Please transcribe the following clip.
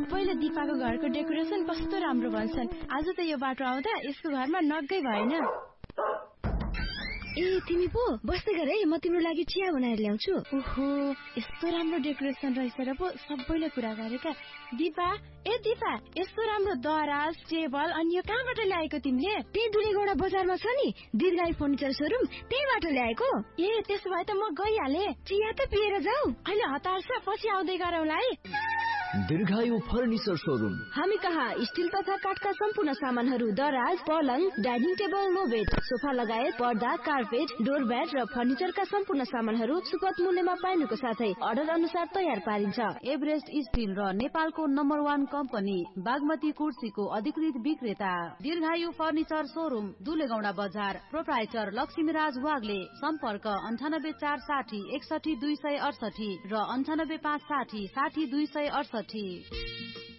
सबैले दिपाको घरको डेकोरेसन कस्तो राम्रो भन्छन्। आज त यो बाटो आउँदा यसको घरमा नगै भएन। ए तिमी पो बस्दै गर है, म तिम्रो लागि चिया बनाएर ल्याउँछु। ओहो यस्तो राम्रो डेकोरेसन रहेछ र पो सबैले कुरा गरेका। दिपा यस्तो राम्रो दराज टेबल अनि यो कहाँबाट ल्याएको तिमीले? त्यही दुलेगौडा बजारमा छ नि दीर्घायु फर्निचर सोरुम, त्यहीबाट ल्याएको। ए त्यसो भए त म गइहाले। चिया त पिएर जाऊ। अहिले हतार छ, पछि आउँदै गरौँला है। दीर्घायु फर्निचर सोरुम। हामी कहाँ स्टिल तथा काठका सम्पूर्ण सामानहरू, दराज, पलङ, डाइनिङ टेबल, लो बेड, सोफा लगायत पर्दा, कार्पेट, डोरम्याट र फर्निचरका सम्पूर्ण सामानहरू सुपथ मूल्यमा पाइनुको साथै अर्डर अनुसार तयार पारिन्छ। एभरेस्ट स्टिल र नेपालको नम्बर 1 कम्पनी बागमती कुर्सीको अधिकृत विक्रेता दीर्घायु फर्निचर सोरुम, दुलेगौडा बजार। प्रोप्राइटर लक्ष्मीराज वाग्ले। सम्पर्क 98460 61268 र 98560 60268।